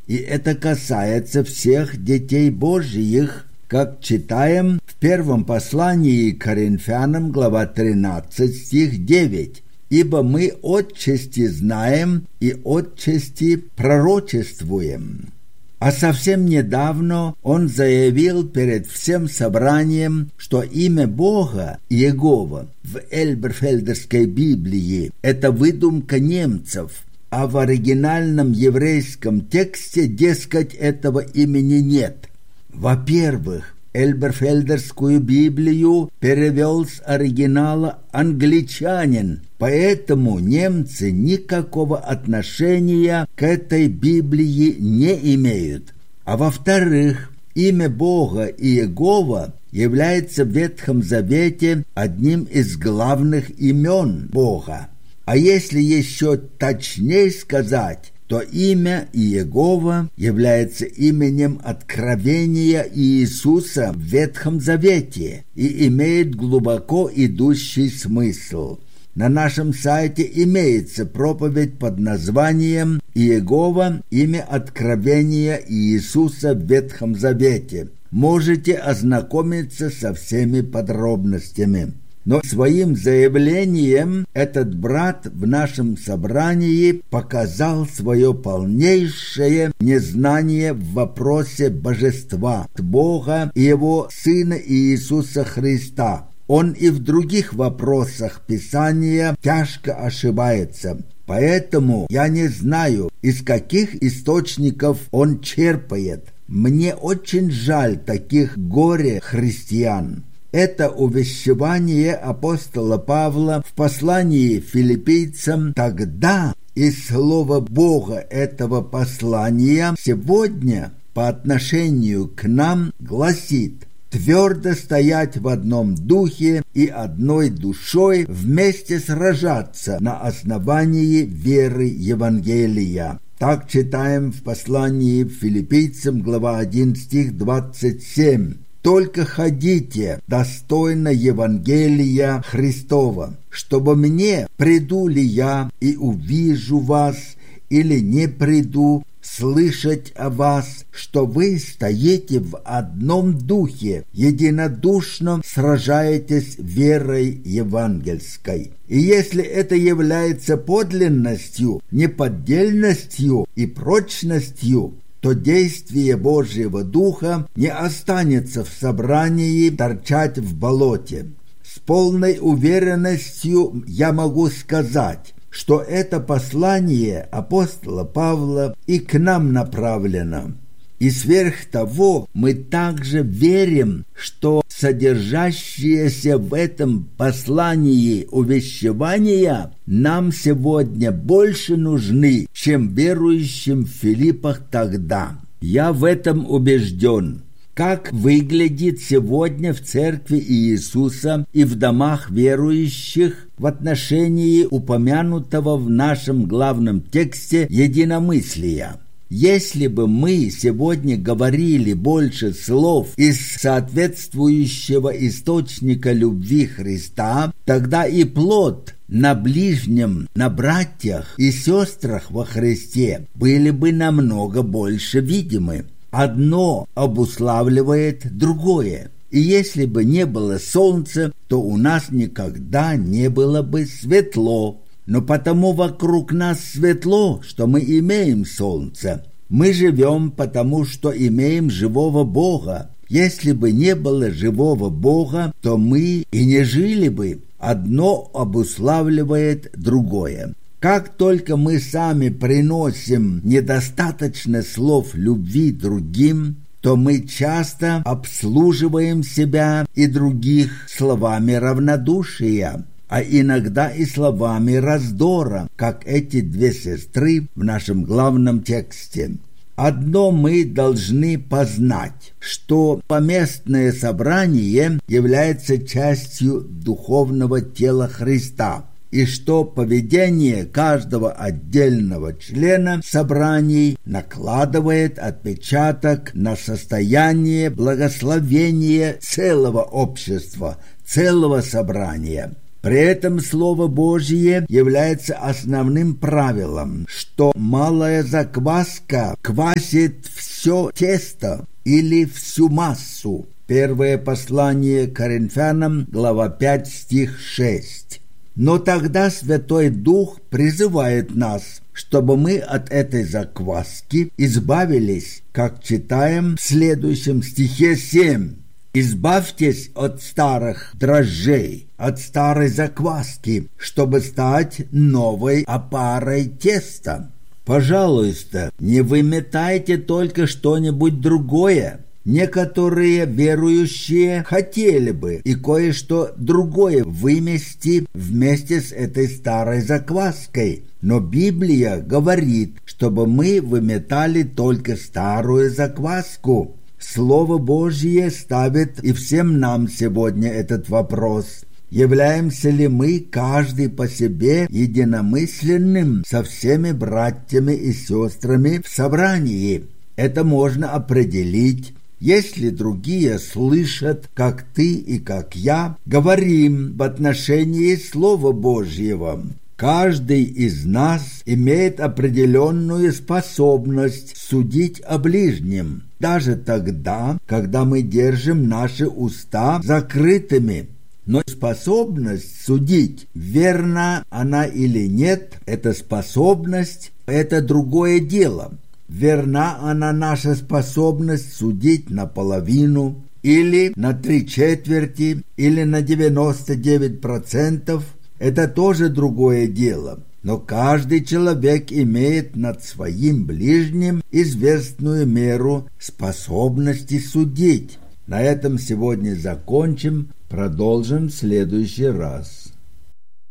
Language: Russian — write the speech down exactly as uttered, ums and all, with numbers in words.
и это касается всех детей Божьих, как читаем в первом послании к Коринфянам, глава тринадцать, стих девять. «Ибо мы отчасти знаем и отчасти пророчествуем». А совсем недавно он заявил перед всем собранием, что имя Бога, Иегова, в Эльберфельдерской Библии – это выдумка немцев, а в оригинальном еврейском тексте, дескать, этого имени нет. Во-первых, Эльберфельдерскую Библию перевел с оригинала англичанин, поэтому немцы никакого отношения к этой Библии не имеют. А во-вторых, имя Бога Иегова является в Ветхом Завете одним из главных имен Бога. А если еще точнее сказать, то имя Иегова является именем откровения Иисуса в Ветхом Завете и имеет глубоко идущий смысл. На нашем сайте имеется проповедь под названием «Иегова. Имя откровения Иисуса в Ветхом Завете». Можете ознакомиться со всеми подробностями. Но своим заявлением этот брат в нашем собрании показал свое полнейшее незнание в вопросе божества Бога и Его Сына Иисуса Христа. Он и в других вопросах Писания тяжко ошибается. Поэтому я не знаю, из каких источников он черпает. Мне очень жаль таких горе-христиан. Это увещевание апостола Павла в послании филиппийцам тогда, и слово Бога этого послания сегодня по отношению к нам гласит: твердо стоять в одном духе и одной душой, вместе сражаться на основании веры Евангелия. Так читаем в послании филиппийцам, глава один, стих двадцать семь. «Только ходите достойно Евангелия Христова, чтобы мне, приду ли я и увижу вас, или не приду, слышать о вас, что вы стоите в одном духе, единодушно сражаетесь верой евангельской. И если это является подлинностью, неподдельностью и прочностью, то действие Божьего Духа не останется в собрании торчать в болоте. С полной уверенностью я могу сказать, что это послание апостола Павла и к нам направлено. И сверх того мы также верим, что содержащиеся в этом послании увещевания нам сегодня больше нужны, чем верующим в Филиппах тогда. Я в этом убежден. Как выглядит сегодня в церкви Иисуса и в домах верующих в отношении упомянутого в нашем главном тексте единомыслия? Если бы мы сегодня говорили больше слов из соответствующего источника любви Христа, тогда и плод на ближнем, на братьях и сестрах во Христе были бы намного больше видимы. Одно обуславливает другое. И если бы не было солнца, то у нас никогда не было бы светло. Но потому вокруг нас светло, что мы имеем солнце. Мы живем, потому что имеем живого Бога. Если бы не было живого Бога, то мы и не жили бы. Одно обуславливает другое. Как только мы сами приносим недостаточно слов любви другим, то мы часто обслуживаем себя и других словами равнодушия, а иногда и словами раздора, как эти две сестры в нашем главном тексте. Одно мы должны познать, что поместное собрание является частью духовного тела Христа, и что поведение каждого отдельного члена собраний накладывает отпечаток на состояние благословения целого общества, целого собрания. При этом Слово Божье является основным правилом, что малая закваска квасит все тесто или всю массу. Первое послание Коринфянам, глава пять, стих шесть. Но тогда Святой Дух призывает нас, чтобы мы от этой закваски избавились, как читаем в следующем стихе семь. «Избавьтесь от старых дрожжей, от старой закваски, чтобы стать новой опарой теста». Пожалуйста, не выметайте только что-нибудь другое. Некоторые верующие хотели бы и кое-что другое вымести вместе с этой старой закваской, но Библия говорит, чтобы мы выметали только старую закваску. Слово Божье ставит и всем нам сегодня этот вопрос. Являемся ли мы, каждый по себе, единомысленным со всеми братьями и сестрами в собрании? Это можно определить, если другие слышат, как ты и как я говорим в отношении Слова Божьего. Каждый из нас имеет определенную способность судить о ближнем, даже тогда, когда мы держим наши уста закрытыми. Но способность судить, верна она или нет, эта способность – это другое дело. Верна она, наша способность, судить наполовину, или на три четверти, или на девяносто девять процентов, это тоже другое дело. Но каждый человек имеет над своим ближним известную меру способности судить. На этом сегодня закончим, продолжим в следующий раз.